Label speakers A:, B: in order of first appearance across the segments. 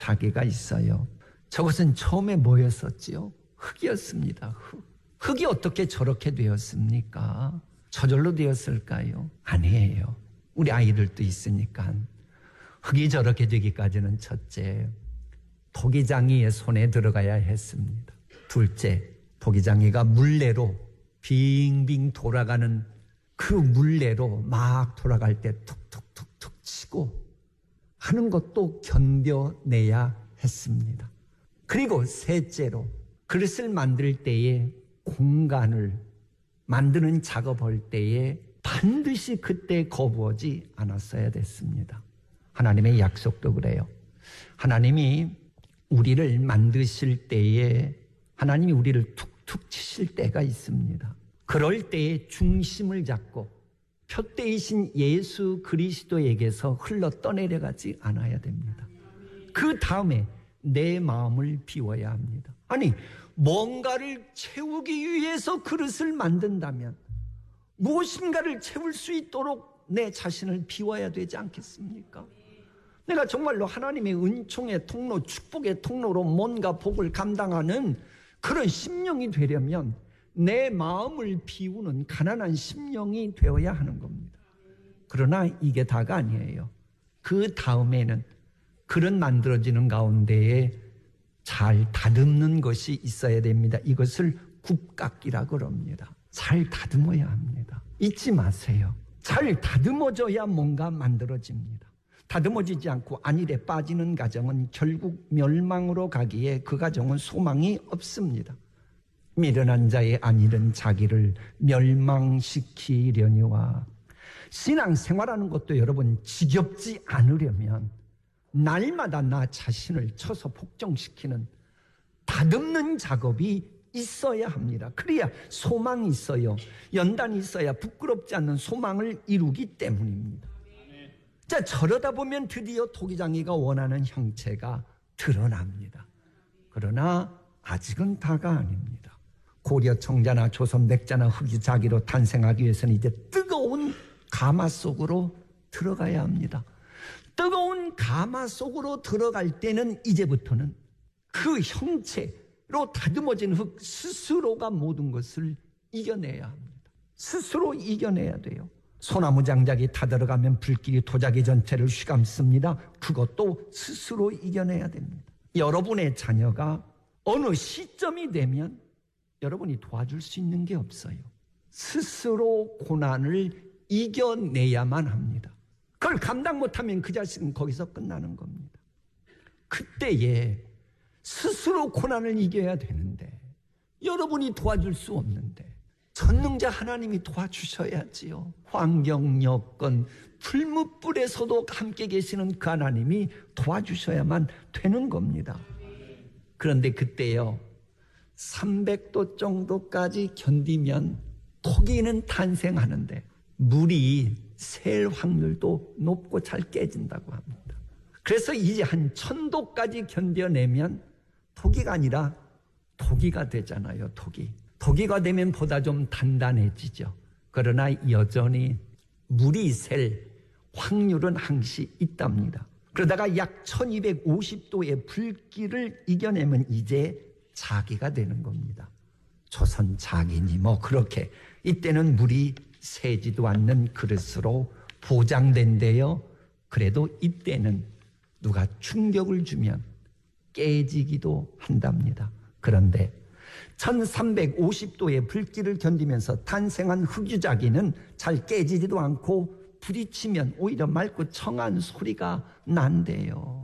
A: 자기가 있어요. 저것은 처음에 뭐였었지요? 흙이었습니다. 흙이 어떻게 저렇게 되었습니까? 저절로 되었을까요? 아니에요. 우리 아이들도 있으니까 흙이 저렇게 되기까지는 첫째, 토기장이의 손에 들어가야 했습니다. 둘째, 토기장이가 물레로 빙빙 돌아가는 그 물레로 막 돌아갈 때 툭툭툭툭 치고 하는 것도 견뎌내야 했습니다. 그리고 셋째로, 그릇을 만들 때에 공간을 만드는 작업할 때에 반드시 그때 거부하지 않았어야 됐습니다. 하나님의 약속도 그래요. 하나님이 우리를 만드실 때에 하나님이 우리를 툭툭 치실 때가 있습니다. 그럴 때에 중심을 잡고 표대이신 예수 그리스도에게서 흘러 떠내려가지 않아야 됩니다. 그 다음에 내 마음을 비워야 합니다. 아니, 뭔가를 채우기 위해서 그릇을 만든다면 무엇인가를 채울 수 있도록 내 자신을 비워야 되지 않겠습니까? 내가 정말로 하나님의 은총의 통로, 축복의 통로로 뭔가 복을 감당하는 그런 심령이 되려면 내 마음을 비우는 가난한 심령이 되어야 하는 겁니다. 그러나 이게 다가 아니에요. 그 다음에는 그릇 만들어지는 가운데에 잘 다듬는 것이 있어야 됩니다. 이것을 굽깎이라고 합니다. 잘 다듬어야 합니다. 잊지 마세요. 잘 다듬어져야 뭔가 만들어집니다. 다듬어지지 않고 안일에 빠지는 가정은 결국 멸망으로 가기에 그 가정은 소망이 없습니다. 미련한 자의 안일은 자기를 멸망시키려니와. 신앙생활하는 것도 여러분 지겹지 않으려면 날마다 나 자신을 쳐서 복종시키는 다듬는 작업이 있어야 합니다. 그래야 소망이 있어요. 연단이 있어야 부끄럽지 않는 소망을 이루기 때문입니다. 자, 저러다 보면 드디어 토기장이가 원하는 형체가 드러납니다. 그러나 아직은 다가 아닙니다. 고려 청자나 조선 백자나 흙이 자기로 탄생하기 위해서는 이제 뜨거운 가마 속으로 들어가야 합니다. 뜨거운 가마 속으로 들어갈 때는 이제부터는 그 형체로 다듬어진 흙 스스로가 모든 것을 이겨내야 합니다. 스스로 이겨내야 돼요. 소나무 장작이 타들어가면 불길이 도자기 전체를 휘감습니다. 그것도 스스로 이겨내야 됩니다. 여러분의 자녀가 어느 시점이 되면 여러분이 도와줄 수 있는 게 없어요. 스스로 고난을 이겨내야만 합니다. 그걸 감당 못하면 그 자식은 거기서 끝나는 겁니다. 그때에 스스로 고난을 이겨야 되는데 여러분이 도와줄 수 없는데 전능자 하나님이 도와주셔야지요. 환경, 여건, 풀무불에서도 함께 계시는 그 하나님이 도와주셔야만 되는 겁니다. 그런데 그때요, 300도 정도까지 견디면 토기는 탄생하는데 물이 셀 확률도 높고 잘 깨진다고 합니다. 그래서 이제 한 1000도까지 견뎌내면 토기가 아니라 토기가 되잖아요. 토기가 되면 보다 좀 단단해지죠. 그러나 여전히 물이 셀 확률은 항시 있답니다. 그러다가 약 1250도의 불길을 이겨내면 이제 자기가 되는 겁니다. 조선 자기니 뭐 그렇게 이때는 물이 새지도 않는 그릇으로 보장된대요. 그래도 이때는 누가 충격을 주면 깨지기도 한답니다. 그런데 1350도의 불길을 견디면서 탄생한 흑유자기는 잘 깨지지도 않고 부딪히면 오히려 맑고 청한 소리가 난대요.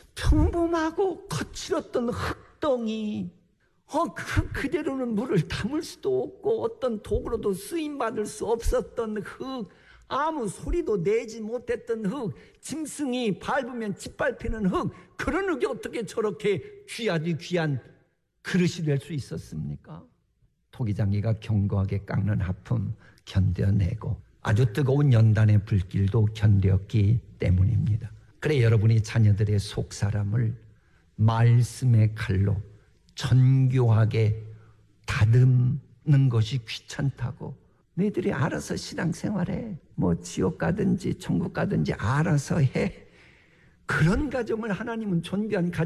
A: 평범하고 거칠었던 흙덩이, 그대로는 물을 담을 수도 없고 어떤 도구로도 쓰임받을 수 없었던 흙, 아무 소리도 내지 못했던 흙, 짐승이 밟으면 짓밟히는 흙, 그런 흙이 어떻게 저렇게 귀한 그릇이 될 수 있었습니까? 토기장이가 견고하게 깎는 하품 견뎌내고 아주 뜨거운 연단의 불길도 견뎠기 때문입니다. 그래 여러분이 자녀들의 속사람을 말씀의 칼로 정교하게 다듬는 것이 귀찮다고 너희들이 알아서 신앙생활해, 뭐 지옥 가든지 천국 가든지 알아서 해, 그런 가정을 하나님은 존귀한 가정